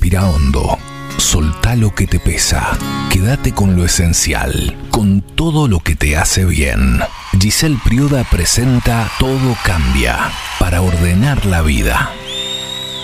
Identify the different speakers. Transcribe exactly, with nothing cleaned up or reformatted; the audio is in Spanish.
Speaker 1: Respira hondo. Soltá lo que te pesa. Quédate con lo esencial, con todo lo que te hace bien. Giselle Prioda presenta Todo Cambia para ordenar la vida.